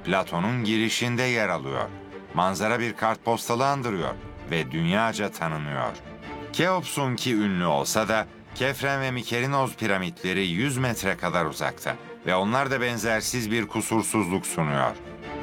Platon'un girişinde yer alıyor. Manzara bir kartpostalı andırıyor ve dünyaca tanınıyor. Keops'unki ünlü olsa da Kefren ve Mikerinoz piramitleri 100 metre kadar uzakta ve onlar da benzersiz bir kusursuzluk sunuyor.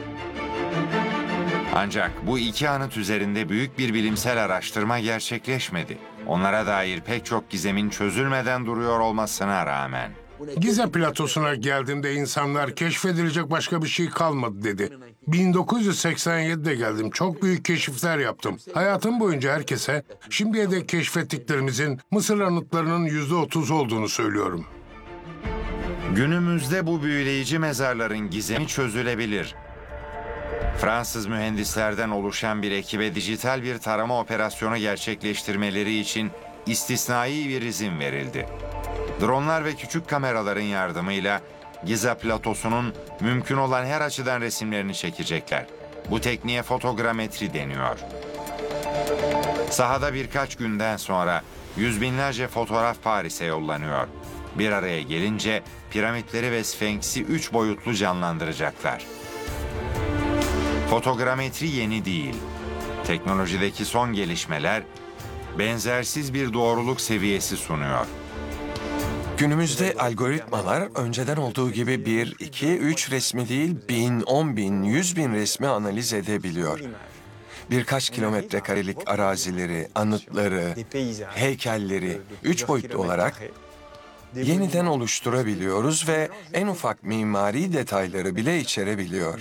Ancak bu iki anıt üzerinde büyük bir bilimsel araştırma gerçekleşmedi. Onlara dair pek çok gizemin çözülmeden duruyor olmasına rağmen. Gize platosuna geldiğimde insanlar keşfedilecek başka bir şey kalmadı dedi. 1987'de geldim. Çok büyük keşifler yaptım. Hayatım boyunca herkese şimdiye dek keşfettiklerimizin Mısır anıtlarının %30 olduğunu söylüyorum. Günümüzde bu büyüleyici mezarların gizemi çözülebilir. Fransız mühendislerden oluşan bir ekibe dijital bir tarama operasyonu gerçekleştirmeleri için istisnai bir izin verildi. Dronlar ve küçük kameraların yardımıyla Giza platosunun mümkün olan her açıdan resimlerini çekecekler. Bu tekniğe fotogrametri deniyor. Sahada birkaç günden sonra yüz binlerce fotoğraf Paris'e yollanıyor. Bir araya gelince piramitleri ve Sfenks'i 3 boyutlu canlandıracaklar. Fotogrametri yeni değil. Teknolojideki son gelişmeler benzersiz bir doğruluk seviyesi sunuyor. Günümüzde algoritmalar önceden olduğu gibi 1, 2, 3 resmi değil 1000, 10.000, 100.000 resmi analiz edebiliyor. Birkaç kilometre karelik arazileri, anıtları, heykelleri 3 boyutlu olarak yeniden oluşturabiliyoruz ve en ufak mimari detayları bile içerebiliyor.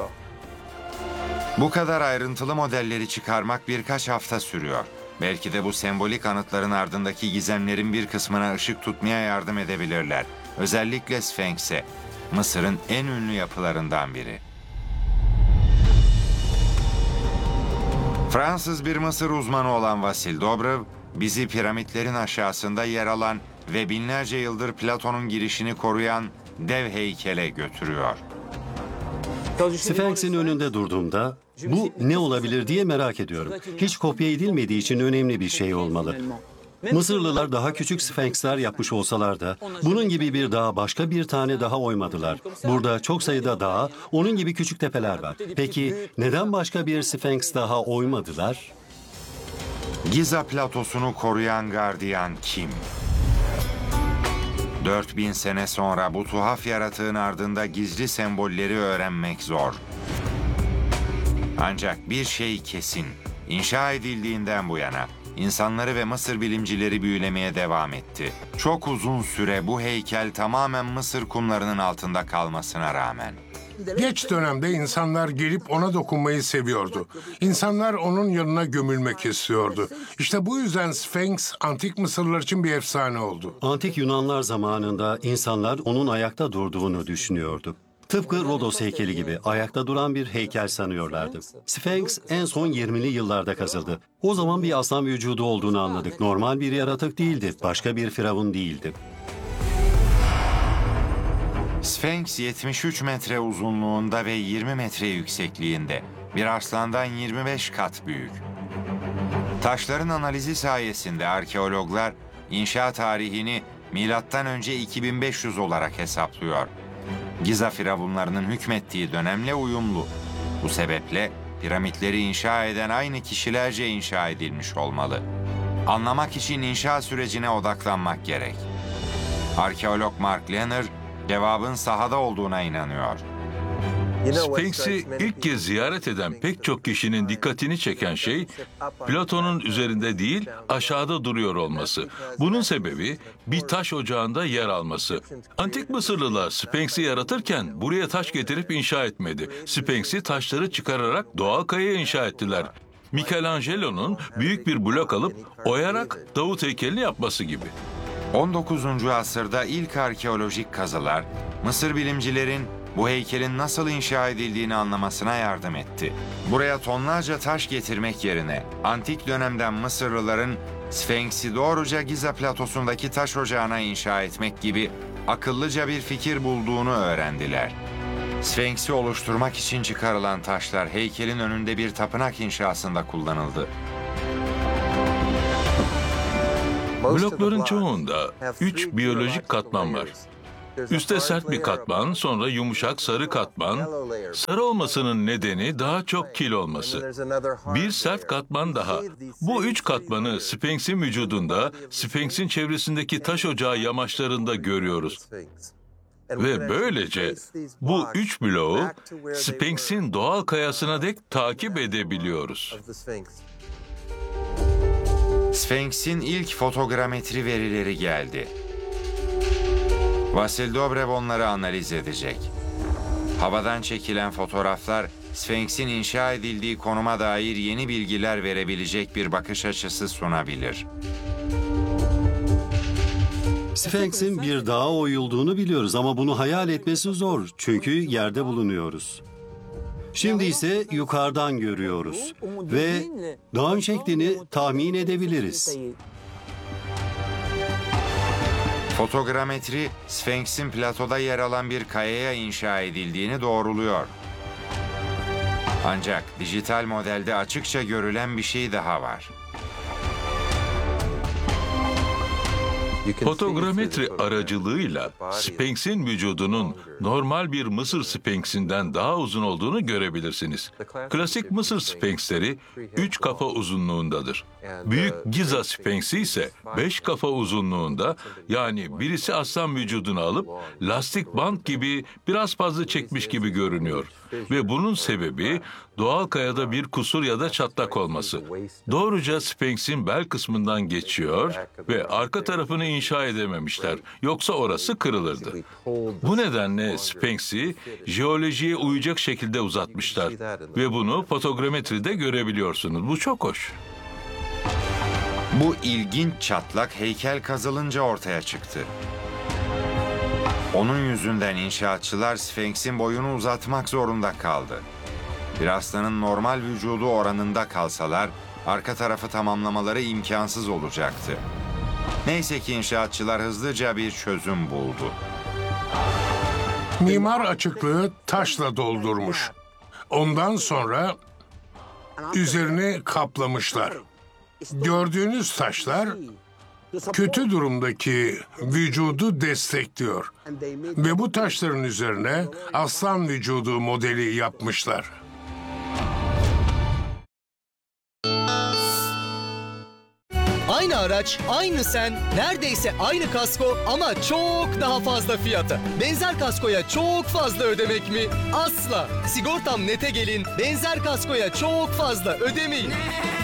Bu kadar ayrıntılı modelleri çıkarmak birkaç hafta sürüyor. Belki de bu sembolik anıtların ardındaki gizemlerin bir kısmına ışık tutmaya yardım edebilirler. Özellikle Sfenks'e, Mısır'ın en ünlü yapılarından biri. Fransız bir Mısır uzmanı olan Vasil Dobrov, bizi piramitlerin aşağısında yer alan ve binlerce yıldır Platon'un girişini koruyan dev heykele götürüyor. Sfenks'in önünde durduğumda bu ne olabilir diye merak ediyorum. Hiç kopya edilmediği için önemli bir şey olmalı. Mısırlılar daha küçük Sfenksler yapmış olsalar da bunun gibi bir dağa başka bir tane daha oymadılar. Burada çok sayıda dağ, onun gibi küçük tepeler var. Peki neden başka bir Sfenks daha oymadılar? Giza platosunu koruyan gardiyan kim? 4000 sene sonra bu tuhaf yaratığın ardında gizli sembolleri öğrenmek zor. Ancak bir şey kesin, inşa edildiğinden bu yana insanları ve Mısır bilimcileri büyülemeye devam etti. Çok uzun süre bu heykel tamamen Mısır kumlarının altında kalmasına rağmen. Geç dönemde insanlar gelip ona dokunmayı seviyordu. İnsanlar onun yanına gömülmek istiyordu. İşte bu yüzden Sfenks antik Mısırlılar için bir efsane oldu. Antik Yunanlar zamanında insanlar onun ayakta durduğunu düşünüyordu. Tıpkı Rodos heykeli gibi ayakta duran bir heykel sanıyorlardı. Sfenks en son 20'li yıllarda kazıldı. O zaman bir aslan vücudu olduğunu anladık. Normal bir yaratık değildi, başka bir firavun değildi. Sfenks 73 metre uzunluğunda ve 20 metre yüksekliğinde. Bir arslandan 25 kat büyük. Taşların analizi sayesinde arkeologlar inşa tarihini M.Ö. 2500 olarak hesaplıyor. Giza firavunlarının hükmettiği dönemle uyumlu. Bu sebeple piramitleri inşa eden aynı kişilerce inşa edilmiş olmalı. Anlamak için inşa sürecine odaklanmak gerek. Arkeolog Mark Lehner, cevabın sahada olduğuna inanıyor. Sfenks'i ilk kez ziyaret eden pek çok kişinin dikkatini çeken şey, Platon'un üzerinde değil, aşağıda duruyor olması. Bunun sebebi bir taş ocağında yer alması. Antik Mısırlılar Sfenks'i yaratırken buraya taş getirip inşa etmedi. Sfenks'i taşları çıkararak doğal kayaya inşa ettiler. Michelangelo'nun büyük bir blok alıp oyarak Davut heykelini yapması gibi. 19. asırda ilk arkeolojik kazılar, Mısır bilimcilerin bu heykelin nasıl inşa edildiğini anlamasına yardım etti. Buraya tonlarca taş getirmek yerine antik dönemden Mısırlıların Sfenks'i doğruca Giza platosundaki taş ocağına inşa etmek gibi akıllıca bir fikir bulduğunu öğrendiler. Sfenks'i oluşturmak için çıkarılan taşlar heykelin önünde bir tapınak inşasında kullanıldı. Blokların çoğunda 3 biyolojik katman var. Üste sert bir katman, sonra yumuşak sarı katman. Sarı olmasının nedeni daha çok kil olması. Bir sert katman daha. Bu 3 katmanı Sphinx'in vücudunda, Sphinx'in çevresindeki taş ocağı yamaçlarında görüyoruz. Ve böylece bu 3 bloğu Sphinx'in doğal kayasına dek takip edebiliyoruz. Sphinx'in ilk fotogrametri verileri geldi. Vasil Dobrev onları analiz edecek. Havadan çekilen fotoğraflar, Sphinx'in inşa edildiği konuma dair yeni bilgiler verebilecek bir bakış açısı sunabilir. Sphinx'in bir dağa oyulduğunu biliyoruz ama bunu hayal etmesi zor. Çünkü yerde bulunuyoruz. Şimdi ise yukarıdan görüyoruz ve dağın şeklini tahmin edebiliriz. Fotogrametri, Sphinx'in platoda yer alan bir kayaya inşa edildiğini doğruluyor. Ancak dijital modelde açıkça görülen bir şey daha var. Fotogrametri aracılığıyla Sphinx'in vücudunun normal bir Mısır Sphinx'inden daha uzun olduğunu görebilirsiniz. Klasik Mısır Sphinx'leri 3 kafa uzunluğundadır. Büyük Giza Sphinx'i ise 5 kafa uzunluğunda, yani birisi aslan vücudunu alıp lastik bant gibi biraz fazla çekmiş gibi görünüyor. Ve bunun sebebi doğal kayada bir kusur ya da çatlak olması. Doğruca Sphinx'in bel kısmından geçiyor ve arka tarafını inşa edememişler. Yoksa orası kırılırdı. Bu nedenle Sphinx'i jeolojiye uyacak şekilde uzatmışlar. Ve bunu fotogrametride görebiliyorsunuz. Bu çok hoş. Bu ilginç çatlak heykel kazılınca ortaya çıktı. Onun yüzünden inşaatçılar Sphinx'in boyunu uzatmak zorunda kaldı. Bir aslanın normal vücudu oranında kalsalar, arka tarafı tamamlamaları imkansız olacaktı. Neyse ki inşaatçılar hızlıca bir çözüm buldu. Mimar açıklığı taşla doldurmuş. Ondan sonra üzerini kaplamışlar. Gördüğünüz taşlar kötü durumdaki vücudu destekliyor. Ve bu taşların üzerine aslan vücudu modeli yapmışlar. Aynı araç, aynı sen, neredeyse aynı kasko ama çok daha fazla fiyata. Benzer kaskoya çok fazla ödemek mi? Asla. Sigortam Net'e gelin, benzer kaskoya çok fazla ödemeyin.